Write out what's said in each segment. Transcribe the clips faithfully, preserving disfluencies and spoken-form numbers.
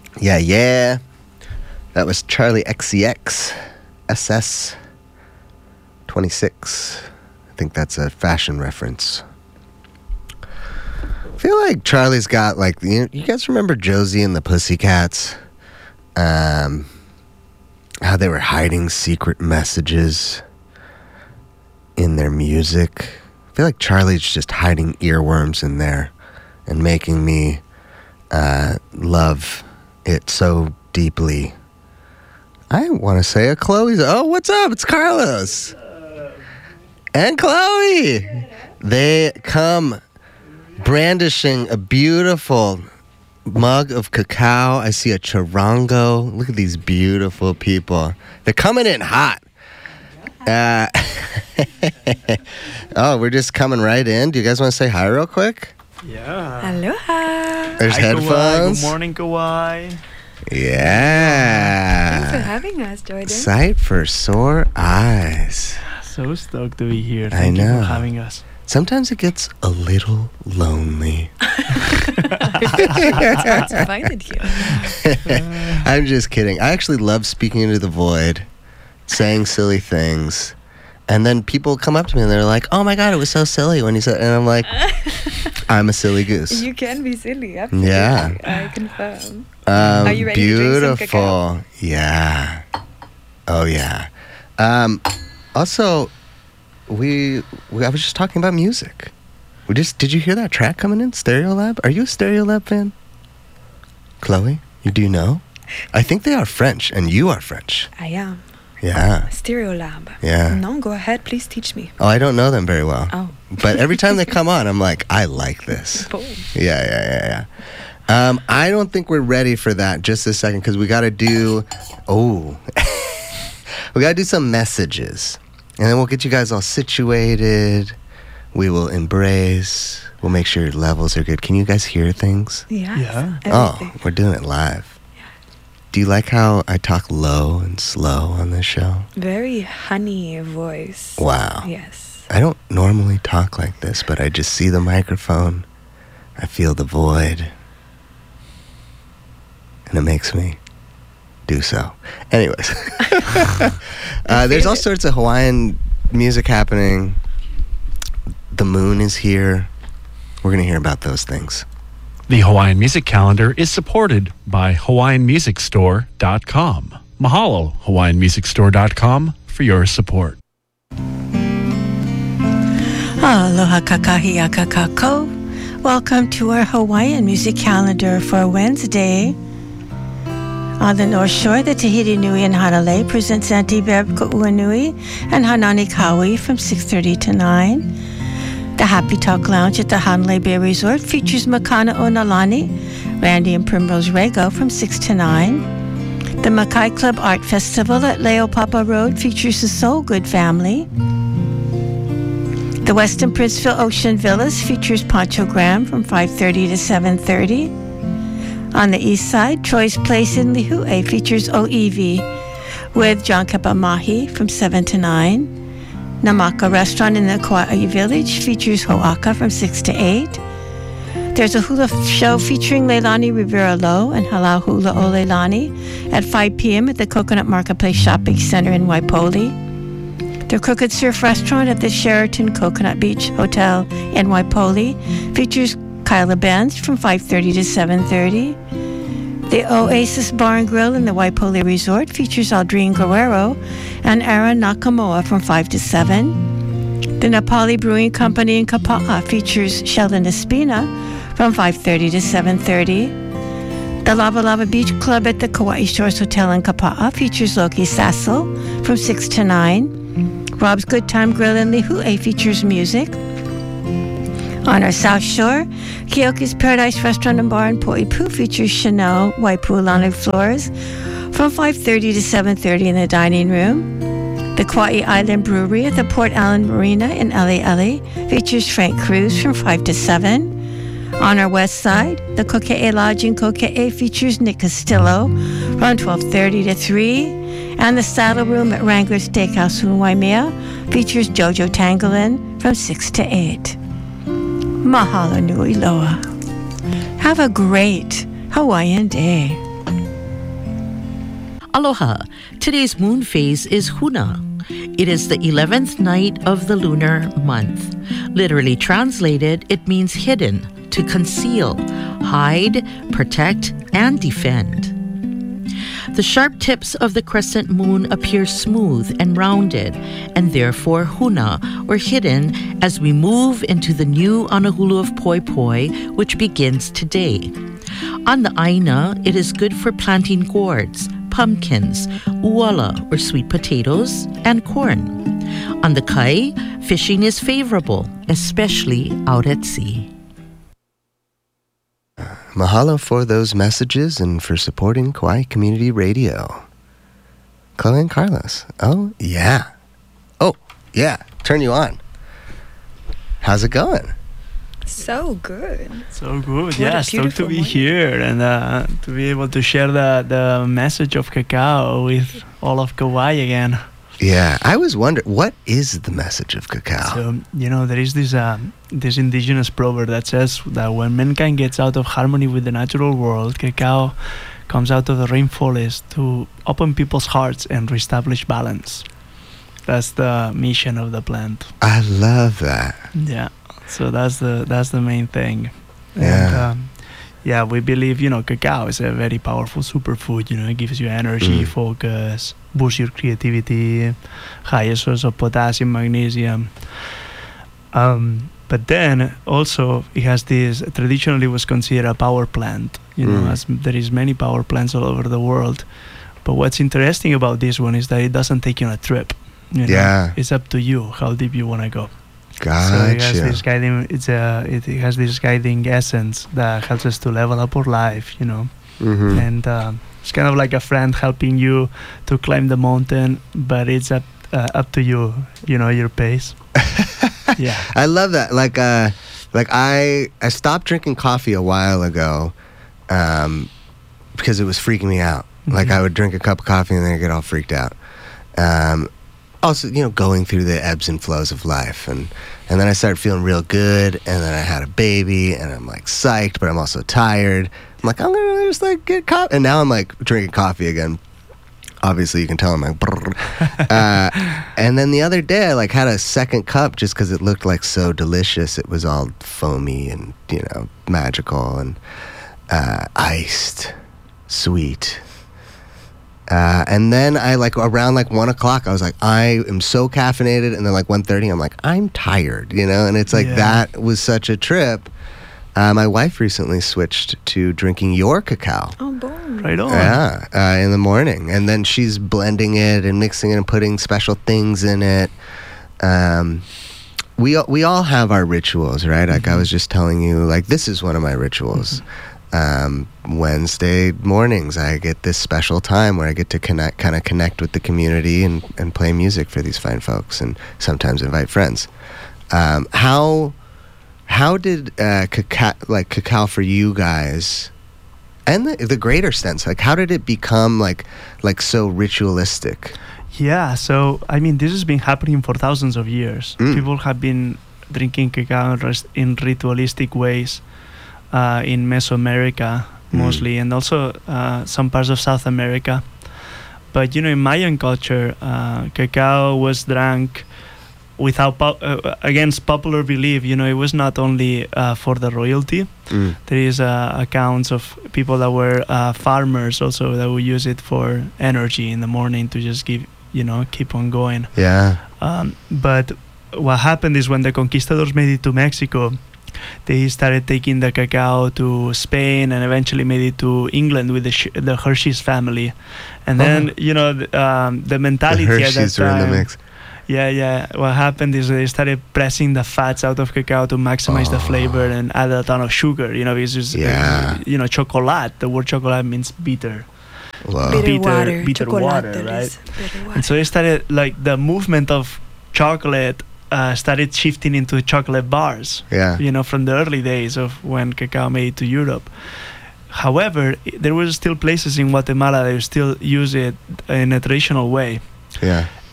Yeah, yeah. That was Charlie X C X, S S twenty-six. I think that's a fashion reference. I feel like Charlie's got, like, you, you guys remember Josie and the Pussycats? Um, how they were hiding secret messages in their music. I feel like Charlie's just hiding earworms in there and making me uh, love it so deeply. I want to say a Chloe's. Oh, what's up? It's Carlos. And Chloe. They come brandishing a beautiful mug of cacao. I see a charango. Look at these beautiful people. They're coming in hot. Uh, oh, we're just coming right in. Do you guys want to say hi real quick? Yeah. Aloha. There's Hi, headphones. Kauai. Good morning, Kauai. Yeah. Thanks for having us, Jordan. Sight for sore eyes. So stoked to be here. I Thank you know. for having us. Sometimes it gets a little lonely. It's hard to find it here. I'm just kidding. I actually love speaking into the void, saying silly things. And then people come up to me and they're like, oh my God, it was so silly when you said, and I'm like, I'm a silly goose. You can be silly, absolutely. Yeah. I confirm. Um, Are you ready to drink some beautiful. cacao? Yeah. Oh, yeah. Um, also, we, we, I was just talking about music. We just, did you hear that track coming in? Stereolab? Are you a Stereolab fan? Chloe, you do know? I think they are French, and you are French. I am. Yeah. Stereolab. Yeah. No, go ahead. Please teach me. Oh, I don't know them very well. Oh. But every time they come on, I'm like, I like this. Boom. Yeah, yeah, yeah, yeah. Um, I don't think we're ready for that just a second because we got to do, oh, we got to do some messages. And then we'll get you guys all situated. We will embrace. We'll make sure your levels are good. Can you guys hear things? Yes, Yeah. Oh, everything. we're doing it live. Do you like how I talk low and slow on this show? Very honey voice. Wow. Yes. I don't normally talk like this, but I just see the microphone. I feel the void. And it makes me do so. Anyways. uh, there's all sorts of Hawaiian music happening. The moon is here. We're going to hear about those things. The Hawaiian Music Calendar is supported by Hawaiian Music Store dot com. Mahalo, Hawaiian Music Store dot com, for your support. Aloha kakahi a kakako. Welcome to our Hawaiian Music Calendar for Wednesday. On the North Shore, the Tahiti Nui and Hanalei presents Auntie Beb Ko'uanui and Hanani Kawi from six thirty to nine. The Happy Talk Lounge at the Hanalei Bay Resort features Makana Onalani, Randy and Primrose Rego from six to nine. The Makai Club Art Festival at Leo Papa Road features the Soul Good family. The Westin Princeville Ocean Villas features Pancho Graham from five thirty to seven thirty. On the east side, Troy's Place in Lihue features O E V with John Kapamahi from seven to nine. Namaka Restaurant in the Kauai Village features Ho'aka from six to eight. There's a hula show featuring Leilani Rivera Lowe and Halau Hula O Leilani at five p.m. at the Coconut Marketplace Shopping Center in Waipoli. The Crooked Surf Restaurant at the Sheraton Coconut Beach Hotel in Waipoli features Kyla Benz from five thirty to seven thirty. The Oasis Bar and Grill in the Waipoli Resort features Aldrine Guerrero and Aaron Nakamoa from five to seven. The Nepali Brewing Company in Kapa'a features Sheldon Espina from five thirty to seven thirty. The Lava Lava Beach Club at the Kauai Shores Hotel in Kapa'a features Loki Sassel from six to nine. Rob's Good Time Grill in Lihue features music. On our South Shore, Keoki's Paradise Restaurant and Bar in Poipu features Chanel Waipualani Floors from five thirty to seven thirty in the dining room. The Kauai Island Brewery at the Port Allen Marina in Elieli features Frank Cruz from five to seven. On our west side, the Kokee Lodge in Kokee features Nick Castillo from twelve thirty to three. And the Saddle Room at Wrangler Steakhouse in Waimea features Jojo Tangolin from six to eight. Mahalo nui loa. Have a great Hawaiian day. Aloha. Today's moon phase is Huna. It is the eleventh night of the lunar month. Literally translated, it means hidden, to conceal, hide, protect, and defend. The sharp tips of the crescent moon appear smooth and rounded, and therefore huna, or hidden, as we move into the new Anahulu of Poi Poi, which begins today. On the Aina, it is good for planting gourds, pumpkins, uala, or sweet potatoes, and corn. On the Kai, fishing is favorable, especially out at sea. Mahalo for those messages and for supporting Kauai Community Radio. Chloe and Carlos. Oh, yeah. Oh, yeah. Turn you on. How's it going? So good. So good. What a Yeah, stoked to beautiful be morning. here and uh, to be able to share the, the message of cacao with all of Kauai again. Yeah, I was wondering, what is the message of cacao? So, you know, there is this uh, this indigenous proverb that says that when mankind gets out of harmony with the natural world, cacao comes out of the rainforest to open people's hearts and reestablish balance. That's the mission of the plant. I love that. Yeah. So that's the that's the main thing. And, Yeah. um, yeah, we believe, you know, cacao is a very powerful superfood. You know, it gives you energy, Mm. focus, boosts your creativity, higher source of potassium, magnesium. Um, but then also it has this, traditionally was considered a power plant. You know, Mm. as there is many power plants all over the world. But what's interesting about this one is that it doesn't take you on a trip. You know? Yeah. It's up to you how deep you want to go. So it has Gotcha. this guiding. It's a. It has this guiding essence that helps us to level up our life. You know, Mm-hmm. and um, it's kind of like a friend helping you to climb the mountain, but it's up uh, up to you. You know, your pace. Yeah. I love that. Like, uh, like I, I stopped drinking coffee a while ago, um, because it was freaking me out. Like, Mhm. I would drink a cup of coffee and then I get all freaked out. Um, also, you know, going through the ebbs and flows of life, and and then I started feeling real good, and then I had a baby, and I'm like psyched, but I'm also tired. I'm like, I'm gonna just like get coffee, and now I'm like drinking coffee again. Obviously, you can tell I'm like, brrr. uh, and then the other day I like had a second cup just because it looked like so delicious. It was all foamy and, you know, magical and uh, iced, sweet. Uh, and then I like around like one o'clock I was like, I am so caffeinated, and then like one thirty I'm like, I'm tired, you know. And it's like Yeah. that was such a trip. Uh, my wife recently switched to drinking your cacao. Oh, boom. Right on. Yeah, uh, in the morning, and then she's blending it and mixing it and putting special things in it. Um, we we all have our rituals, right? Like I was just telling you, like this is one of my rituals. Um, Wednesday mornings, I get this special time where I get to connect, kind of connect with the community and, and play music for these fine folks, and sometimes invite friends. Um, how how did uh, cacao, like cacao for you guys? And the, the greater sense, like how did it become like like so ritualistic? Yeah. So I mean, this has been happening for thousands of years. Mm. People have been drinking cacao in, res- in ritualistic ways. Uh, in Mesoamerica mostly, and also uh, some parts of South America. But you know, in Mayan culture, uh, cacao was drank without po- uh, against popular belief. You know, it was not only uh, for the royalty. Mm. There is uh, accounts of people that were uh, farmers also that would use it for energy in the morning to just give, you know, keep on going. Yeah. Um, but what happened is when the conquistadors made it to Mexico, they started taking the cacao to Spain and eventually made it to England with the Sh- the Hershey's family. And then, Oh. you know, the, um, the The mentality at that Hershey's were in the time. mix. Yeah, yeah. What happened is they started pressing the fats out of cacao to maximize the Oh. flavor and add a ton of sugar. You know, it's just, uh, Yeah. you know, chocolate. The word chocolate means bitter. Whoa. Bitter, Bitter- water. bitter Chocolate water, is right? bitter water. And so they started, like, the movement of chocolate uh, started shifting into chocolate bars. Yeah. You know, from the early days of when cacao made it to Europe. However, i- there were still places in Guatemala that still use it in a traditional way. Yeah.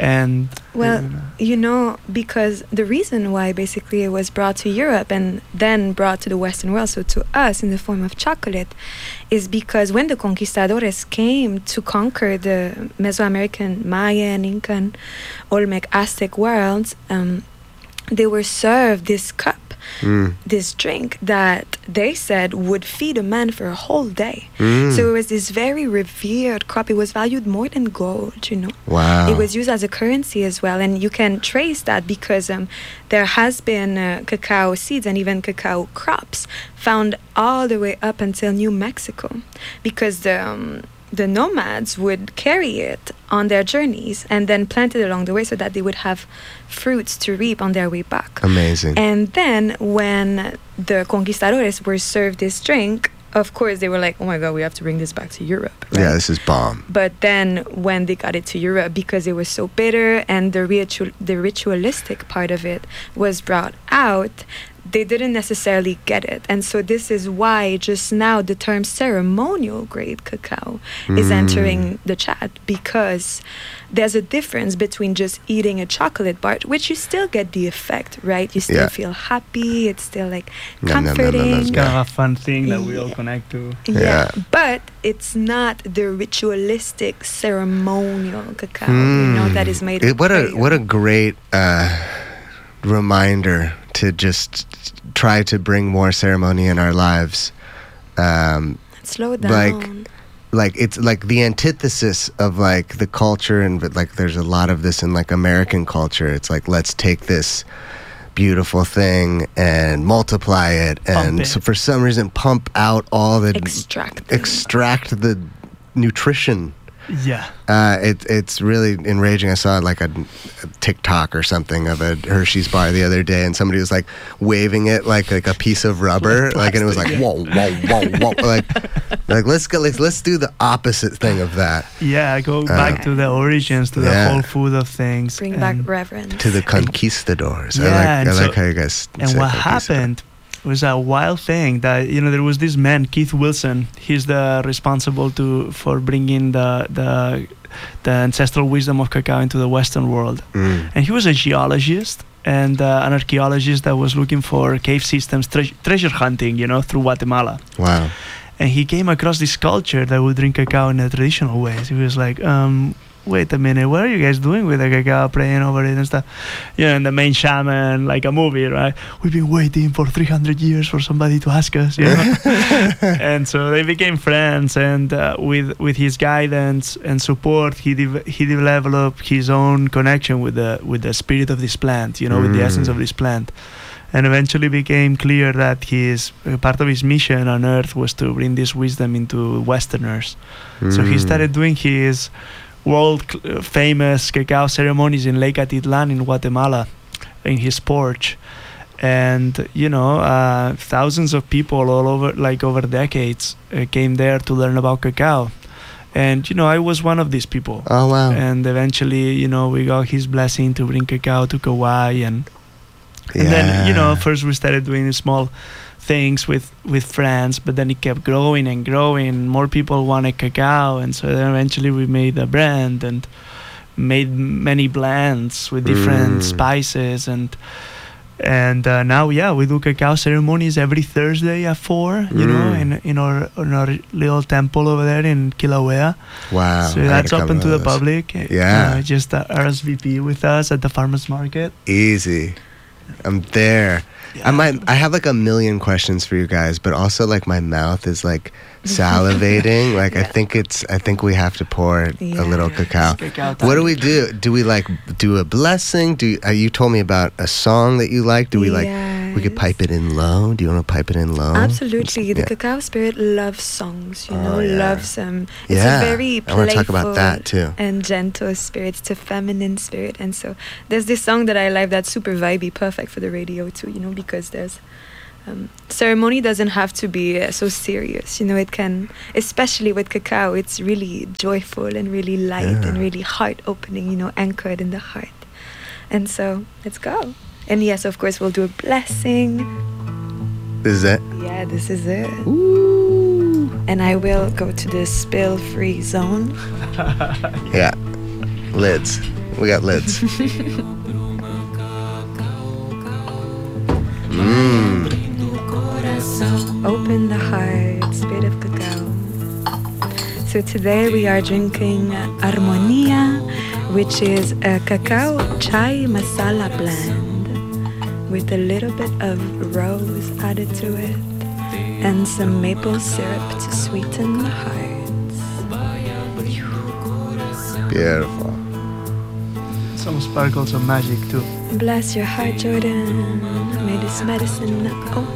And Well, you know, because the reason why basically it was brought to Europe and then brought to the Western world, so to us in the form of chocolate, is because when the conquistadores came to conquer the Mesoamerican, Mayan, Incan, Olmec, Aztec worlds, um, they were served this cup, Mm. this drink that they said would feed a man for a whole day. Mm. So it was this very revered crop. It was valued more than gold, you know. Wow. It was used as a currency as well, and you can trace that because um, there has been uh, cacao seeds and even cacao crops found all the way up until New Mexico, because the um, the nomads would carry it on their journeys and then plant it along the way so that they would have fruits to reap on their way back. Amazing. And then when the conquistadores were served this drink, of course they were like, oh my god, we have to bring this back to Europe, right? Yeah, this is bomb. But then when they got it to Europe, because it was so bitter and the ritual, the ritualistic part of it was brought out, they didn't necessarily get it. And so this is why just now the term ceremonial grade cacao is Mm. entering the chat, because there's a difference between just eating a chocolate bar, which you still get the effect, right? You still Yeah. feel happy, it's still like Nom, nom, nom, nom, nom. comforting. it's kind of a fun thing that we all Yeah. connect to. Yeah. Yeah. But it's not the ritualistic ceremonial cacao, you know, that is made It- with what a prayer. what a great uh, reminder to just try to bring more ceremony in our lives. Um, Slow down. like- like it's like the antithesis of like the culture, and but like there's a lot of this in like American culture. It's like, let's take this beautiful thing and multiply it, and it. so for some reason pump out all the Extract them. extract the nutrition. Yeah. Uh, it, it's really enraging. I saw like a, a TikTok or something of a Hershey's bar the other day, and somebody was like waving it like like a piece of rubber, like, and it was like whoa, whoa, whoa, whoa, like like let's go, let's let's do the opposite thing of that, Yeah, go back to the origins, to the yeah. whole food of things. Bring back and, reverence. to the conquistadors. I Yeah, like and I like so- how you guys. And say what conquistador. happened was a wild thing that, you know, there was this man, Keith Wilson. He's the responsible to for bringing the the the ancestral wisdom of cacao into the Western world. Mm. And he was a geologist and uh, an archaeologist that was looking for cave systems, tre- treasure hunting, you know, through Guatemala. Wow. And he came across this culture that would drink cacao in a traditional ways. He was like, um, wait a minute, what are you guys doing with the cacao, praying over it and stuff? You know, and the main shaman, like a movie, right? We've been waiting for three hundred years for somebody to ask us, you know? And so they became friends, and uh, with with his guidance and support, he de- he developed his own connection with the with the spirit of this plant, you know, with the Mm. essence of this plant. And eventually became clear that his uh, part of his mission on Earth was to bring this wisdom into Westerners. So he Mm. started doing his world cl- famous cacao ceremonies in Lake Atitlan in Guatemala, in his porch. And, you know, uh, thousands of people all over, like over decades, uh, came there to learn about cacao. And, you know, I was one of these people. Oh wow. And eventually, you know, we got his blessing to bring cacao to Kauai. And, and Yeah. then, you know, first we started doing small things with, with friends, but then it kept growing and growing. More people wanted cacao. And so then eventually we made a brand and made many blends with different Mm. spices. And and uh, now, yeah, we do cacao ceremonies every Thursday at four, you know, Mm. in, in, our, in our little temple over there in Kilauea. Wow. So I that's gotta come open to the those. public. Yeah. Uh, just uh, R S V P with us at the farmers market. Easy. I'm there. I might. I have like a million questions for you guys, but also like my mouth is like salivating. Like I Yeah. think it's. I think we have to pour a little Yeah. cacao. Cacao What do time. we do? Do we like do a blessing? Do you, uh, you told me about a song that you like? Do we like? We could Yes. pipe it in low. Do you want to pipe it in low? Absolutely. The Yeah. cacao spirit loves songs, you know, Oh, yeah. loves um it's Yeah. a very I playful wanna talk about that, too. and gentle spirit. It's a feminine spirit. And so there's this song that I like that's super vibey, perfect for the radio too, you know, because there's um, ceremony doesn't have to be uh, so serious, you know. It can, especially with cacao, it's really joyful and really light Yeah. and really heart opening, you know, anchored in the heart. And so let's go. And yes, of course, we'll do a blessing. This is it. Yeah, this is it. And I will go to the spill-free zone. Yeah. Lids. We got lids. Mmm. Open the heart, spirit of cacao. So today we are drinking Armonia, which is a cacao chai masala blend with a little bit of rose added to it and some maple syrup to sweeten the hearts. Beautiful. Some sparkles of magic too. Bless your heart, Jordan. May this medicine